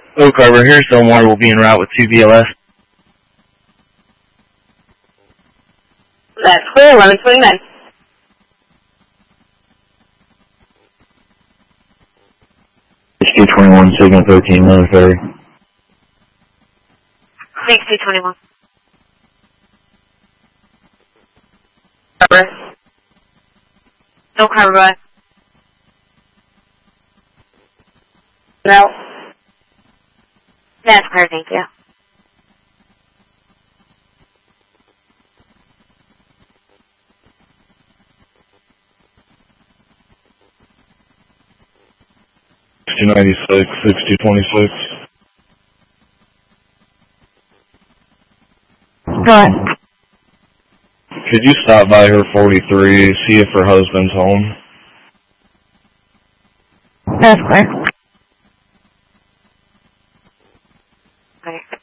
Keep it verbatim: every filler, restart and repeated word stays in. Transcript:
Oak Harbor, here's Delmar. Will be en route with two B L S. That's clear, eleven twenty-nine. sixty twenty-one, Signal thirteen, Miller Ferry. sixty twenty-one. Harbor. Oak Harbor, bye. No. That's clear, thank you. sixty ninety-six, sixty twenty-six. Go ahead. Could you stop by her forty-three, see if her husband's home? That's clear. Okay.